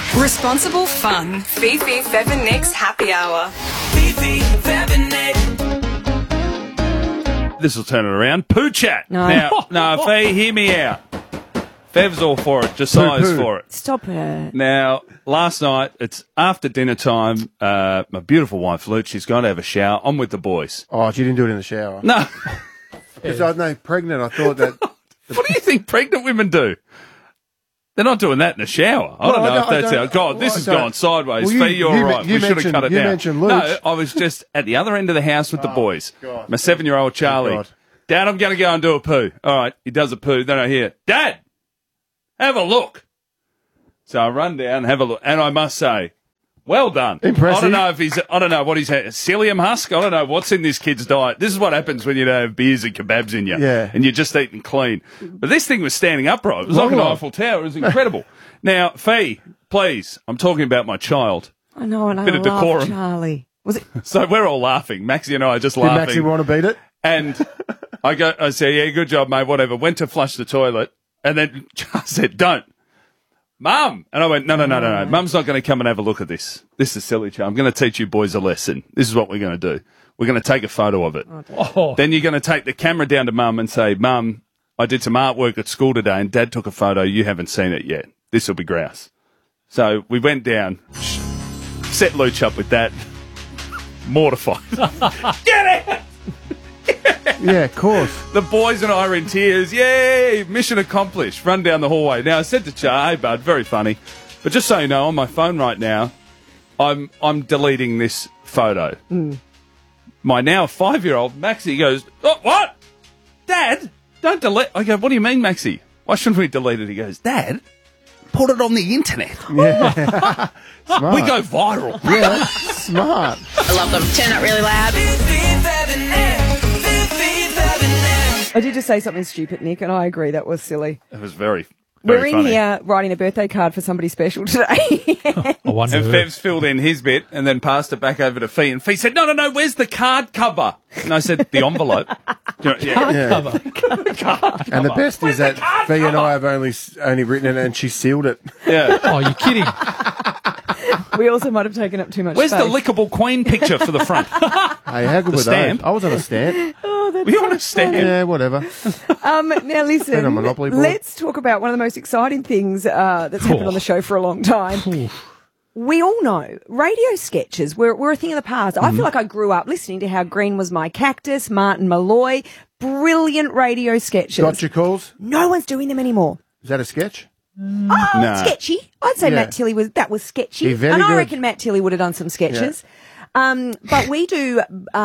Responsible fun. Fifi, Fev and Nick's Happy Hour. Fifi, Fev and Nick. This will turn it around. Poo chat. No. Now, Fee, hear me out. Fev's all for it. Josiah's for it. Stop it. Now, last night, it's after dinner time. My beautiful wife, Luke, she's going to have a shower. I'm with the boys. Oh, she didn't do it in the shower. No. Because I know pregnant, I thought that... What do you think pregnant women do? They're not doing that in the shower. I don't know if that's how... God, this has gone sideways. Well, Fee, you're right. We should have cut it you down. mentioned Luke. No, I was just at the other end of the house with the boys. God. My 7-year-old Charlie. God. Dad, I'm going to go and do a poo. All right, he does a poo. Then I hear, Dad, have a look. So I run down and have a look. And I must say, well done. Impressive. I don't know what he's had. Psyllium husk? I don't know what's in this kid's diet. This is what happens when you don't have beers and kebabs in you. Yeah. And you're just eating clean. But this thing was standing upright. It was like an Eiffel Tower. It was incredible. Now, Fee, please, I'm talking about my child. I know, and Bit I of love decorum. Charlie. Was it? So we're all laughing. Maxie and I are just Did laughing. Maxie want to beat it? And I say, yeah, good job, mate, whatever. Went to flush the toilet, and then I said, don't. Mum! And I went, no. Mum's not going to come and have a look at this. This is silly, Charlie. I'm going to teach you boys a lesson. This is what we're going to do. We're going to take a photo of it. Then you're going to take the camera down to Mum and say, Mum, I did some artwork at school today, and Dad took a photo. You haven't seen it yet. This will be grouse. So we went down, set Luch up with that. Mortified. Get it! Yeah, of course. The boys and I are in tears. Yay! Mission accomplished. Run down the hallway. Now, I said to Char, hey, bud, very funny. But just so you know, on my phone right now, I'm deleting this photo. My now 5-year-old, Maxie, goes, oh, what? Dad, don't delete. I go, what do you mean, Maxie? Why shouldn't we delete it? He goes, Dad, put it on the internet. Yeah. Smart. We go viral. Yeah, smart. I love them. Turn it really loud. Fifi, Fev and Nick. Fifi, Fev and Nick. I did just say something stupid, Nick, and I agree that was silly. It was very We're in funny. here writing a birthday card for somebody special today. I wonder. And Fev's filled in his bit and then passed it back over to Fee. And Fee said, no, where's the card cover? And I said, the envelope. Yeah. And the best is that Fee and I have only written it and she sealed it. Yeah. Oh, you're kidding. We also might have taken up too much Where's space. the lickable queen picture for the front? Hey, how good was stamp? that? I was on a stamp. Were you on a stand? Yeah, whatever. Now Been on listen, Monopoly board. let's talk about one of the most exciting things that's happened on the show for a long time. We all know radio sketches were a thing of the past. I feel like I grew up listening to How Green Was My Cactus, Martin Malloy, brilliant radio sketches. Gotcha calls. No one's doing them anymore. Is that a sketch? Nah. Sketchy. I'd say Yeah. Matt Tilley was sketchy. He's very and I good. reckon Matt Tilley would have done some sketches. But we do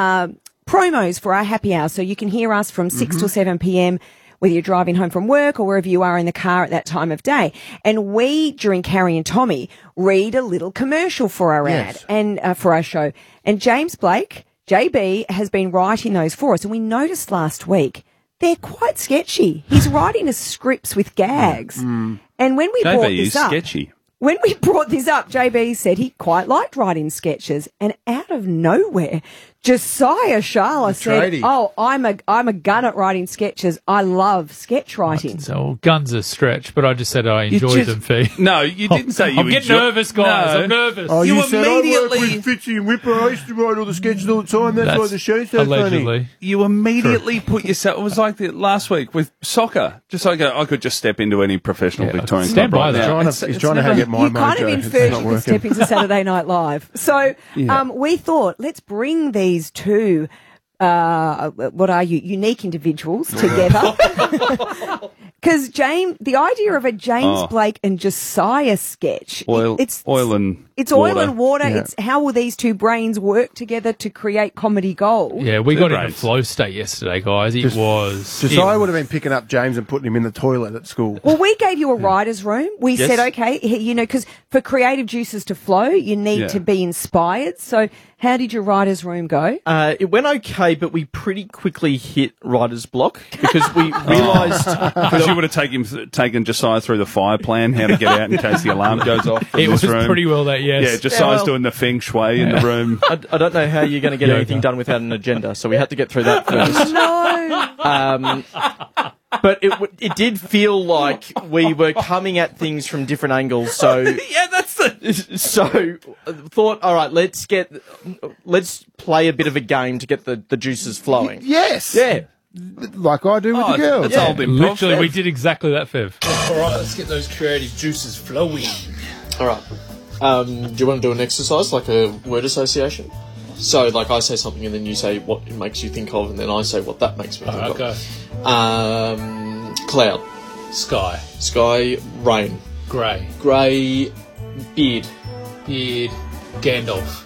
promos for our happy hour, so you can hear us from 6 till 7 p.m, whether you're driving home from work or wherever you are in the car at that time of day. And we, during Carrie and Tommy, read a little commercial for our Yes. ad and for our show. And James Blake, JB, has been writing those for us. And we noticed last week they're quite sketchy. He's writing us scripts with gags. And when we brought JB this is up, sketchy. when we brought this up, JB said he quite liked writing sketches, and out of nowhere, Josiah Sharla said, tradie. "Oh, I'm a gun at writing sketches. I love sketch writing." So guns are stretch, but I just said I enjoyed them, Fee. No, you didn't say you I'm getting nervous, guys. No. I'm nervous. Oh, You said I immediately- work with Fitzy and Whipper. I used to write all the sketches all the time. That's why the show's so allegedly. funny. You immediately put yourself. It was like the last week with soccer. Just like I could just step into any professional Yeah, Victorian stand club by right that. now. He's trying to get my You kind of mojo. It's inferred not you could working. step into Saturday Night Live. So we thought, let's bring these two, what are you, unique individuals together. Because the idea of a James Blake and Josiah sketch, it's oil and water. Yeah. It's how will these two brains work together to create comedy gold? Yeah, we got in a brains. flow state yesterday, guys. It was... Josiah would have been picking up James and putting him in the toilet at school. Well, we gave you a writer's room. We Yes. said, okay, because for creative juices to flow, you need to be inspired. So how did your writer's room go? It went okay, but we pretty quickly hit writer's block because we realised Because you would have taken Josiah through the fire plan, how to get out in case the alarm goes off. It in was this room. pretty well that, yes. Yeah, Josiah's doing the feng shui in the room. I don't know how you're going to get Yoga. anything done without an agenda, so we had to get through that first. No. But it did feel like we were coming at things from different angles. So Yeah, that's the. so thought, all right, let's play a bit of a game to get the juices flowing. Yes. Yeah. Like I do with the girls. It's old improv. Literally, we did exactly that, Fev. All right, let's get those creative juices flowing. All right. Do you want to do an exercise, like a word association? So, like, I say something and then you say what it makes you think of, and then I say what that makes me think All right, go. of. Cloud. Sky. Sky. Rain. Grey. Grey. Beard. Beard. Gandalf.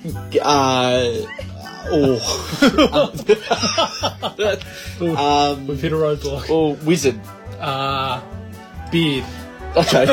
We've hit a roadblock. Or wizard. Beard. Okay.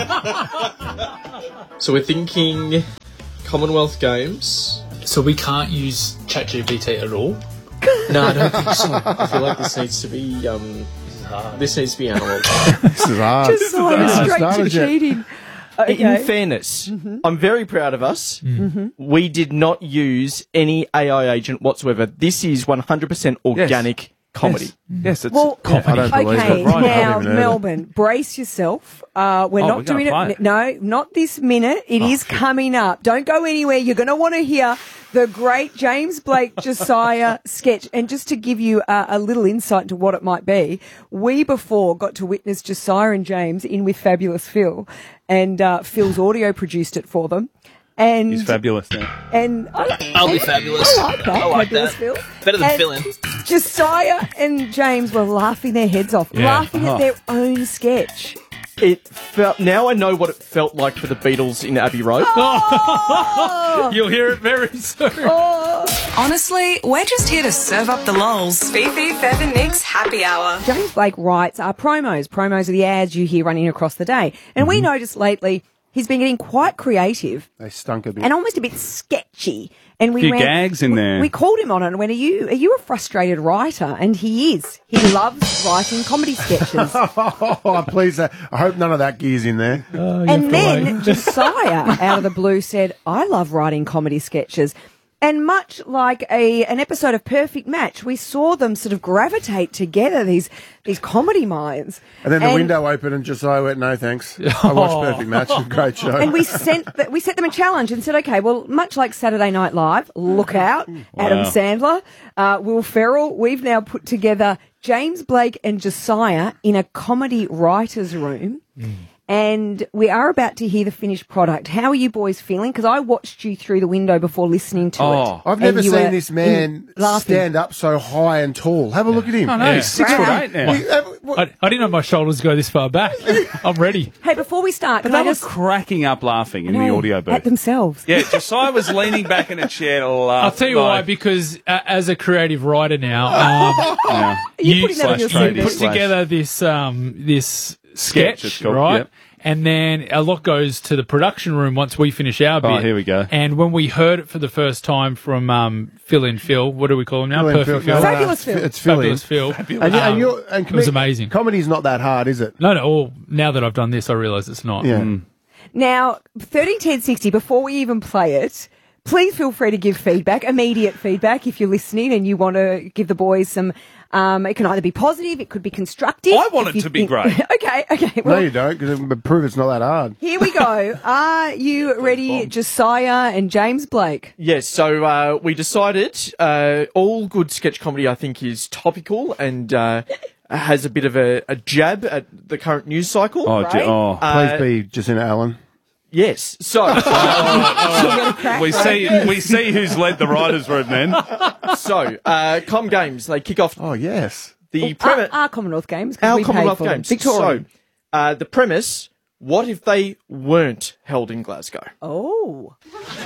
So we're thinking Commonwealth Games. So we can't use ChatGPT at all? No, I don't think so. I feel like this needs to be this needs to be analog. This is hard. Just straight to Started yet. cheating. In fairness, I'm very proud of us. We did not use any AI agent whatsoever. This is 100% organic comedy. Yes, it's Well, I don't believe okay, it. Right, I now haven't even heard it. Melbourne, brace yourself. We're not doing play it. it. No, not this minute. It is coming up. Don't go anywhere. You're going to want to hear the great James Blake Josiah sketch. And just to give you a little insight into what it might be, we before got to witness Josiah and James in with Fabulous Phil, and Phil's audio produced it for them. And He's fabulous now. And I'll be fabulous. I like that. I like Fabulous that. Phil. Better than And filling. Josiah and James were laughing their heads off, laughing at their own sketch. It felt. Now I know what it felt like for the Beatles in Abbey Road. You'll hear it very soon. Honestly, we're just here to serve up the lols. Fifi, Fev and Nick's happy hour. James Blake writes promos. Promos are the ads you hear running across the day. And we noticed lately he's been getting quite creative They stunk a bit. and almost a bit sketchy. And we Few ran, gags in there. We called him on it and went, are you a frustrated writer? And he is. He loves writing comedy sketches. Oh, please. I hope none of that gear's in there. And then Josiah, out of the blue, said, I love writing comedy sketches. And much like an episode of Perfect Match, we saw them sort of gravitate together, these comedy minds. And then the window opened and Josiah went, no, thanks. I watched Perfect Match. A great show. And we set them a challenge and said, okay, well, much like Saturday Night Live, look out, Adam Sandler, Will Ferrell, we've now put together James Blake and Josiah in a comedy writer's room. And we are about to hear the finished product. How are you boys feeling? Because I watched you through the window before listening to it. I've never And you seen were this man laughing. stand up so high and tall. Have a look at him. I know, he's 6'8" now. I didn't know my shoulders go this far back. I'm ready. Hey, before we start, But can I they were just cracking up laughing in the audio at booth. themselves? Yeah, Josiah was leaning back in a chair to laugh. I'll tell you why, because as a creative writer now, You putting that on your slash CV? tradie put slash- together this sketch, it's called, right? yep. And then a lot goes to the production room once we finish our bit. Oh, here we go. And when we heard it for the first time from Phil and Phil, what do we call him now? Phil and Perfect Phil. Phil. Fabulous Phil. It's Phil. Fabulous Phil. And it was amazing. Comedy's not that hard, is it? No. Well, now that I've done this, I realise it's not. Yeah. Now, 301060, before we even play it, please feel free to give feedback, immediate feedback, if you're listening and you want to give the boys some. It can either be positive, it could be constructive. I want if it you to be think- great. Okay. No, Well, you don't, because it prove it's not that hard. here we go. Are you ready, Josiah and James Blake? Yes, so we decided all good sketch comedy, I think, is topical and has a bit of a jab at the current news cycle. Please be Jacinta Allen. Yes, so we see who's led the writers' room then. Com Games, they kick off Oh, yes. the premise. Our Commonwealth Games. 'cause Our we paid Commonwealth for them. Games. Victorian. So, the premise: what if they weren't held in Glasgow? Oh.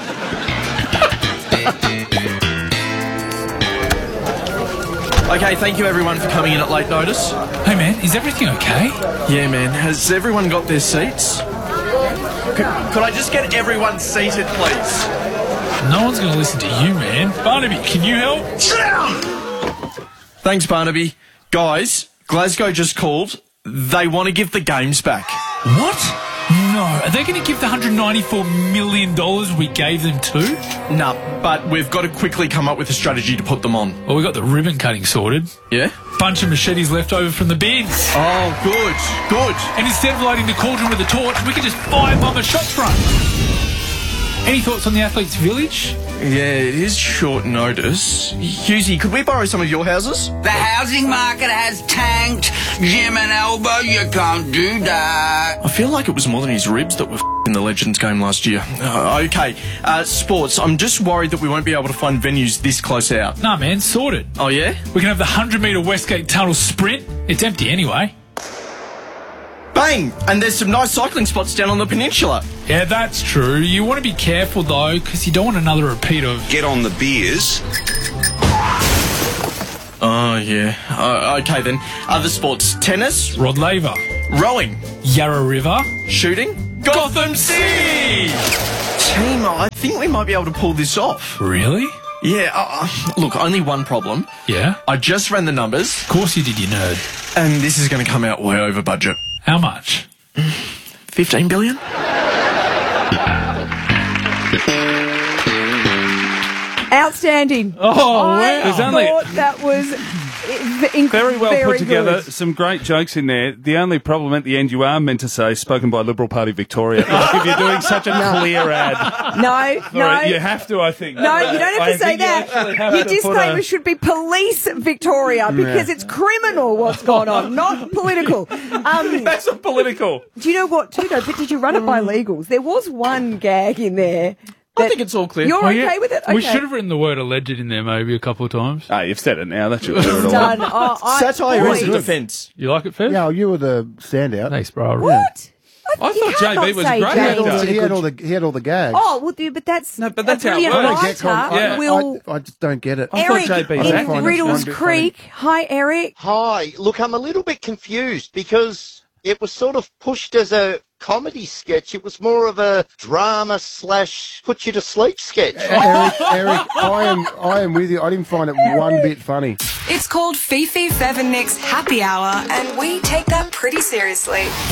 Okay, thank you everyone for coming in at late notice. Hey, man, is everything okay? Yeah, man. Has everyone got their seats? Could I just get everyone seated, please? No one's going to listen to you, man. Barnaby, can you help? Thanks, Barnaby. Guys, Glasgow just called. They want to give the games back. What? No, Are they going to give the $194 million we gave them too? Nah, but we've got to quickly come up with a strategy to put them on. Well, we got the ribbon cutting sorted. Yeah? Bunch of machetes left over from the bins. Oh, good. And instead of lighting the cauldron with a torch, we can just firebomb a shot front. Any thoughts on the Athletes Village? Yeah, it is short notice. Hughesy, could we borrow some of your houses? The housing market has tanked. Jim and Elbow, you can't do that. I feel like it was more than his ribs that were in the Legends game last year. Okay, sports. I'm just worried that we won't be able to find venues this close out. Nah, man, sorted. Oh, yeah? We can have the 100-metre Westgate Tunnel sprint. It's empty anyway. Bang! And there's some nice cycling spots down on the peninsula. Yeah, that's true. You want to be careful, though, because you don't want another repeat of... Get on the beers. Oh, yeah. Okay, then. Other sports. Tennis. Rod Laver. Rowing. Yarra River. Shooting. Gotham City! Team, I think we might be able to pull this off. Really? Yeah, look, only one problem. Yeah? I just ran the numbers. Of course you did, you nerd. And this is going to come out way over budget. How much? 15 billion? Outstanding. Oh, I there's only thought that was very well put together. Good. Some great jokes in there. The only problem at the end you are meant to say, spoken by Liberal Party Victoria. Like if you're doing such a clear ad. No. You have to, I think. No, you don't have to say that. Your disclaimer should be Police Victoria because it's criminal what's going on, not political. That's not political. Do you know what, too, though? But did you run it by legals? There was one gag in there. I think it's all clear. You're okay with it? Okay. We should have written the word alleged in there maybe a couple of times. Ah, you've said it now. That should do it all. Done. Satire is a defence. You like it, Fev? Yeah, you were the standout. Thanks, bro. What? I thought JB was a great actor. He had all the gags. Oh, well, dude, but that's how it works. I just don't get it. Eric JB's in Riddles Creek. Hi, Eric. Hi. Look, I'm a little bit confused because it was sort of pushed as a comedy sketch. It was more of a drama / put you to sleep sketch. Eric, I am with you. I didn't find it one bit funny. It's called Fifi, Fev and Nick's Happy Hour, and we take that pretty seriously.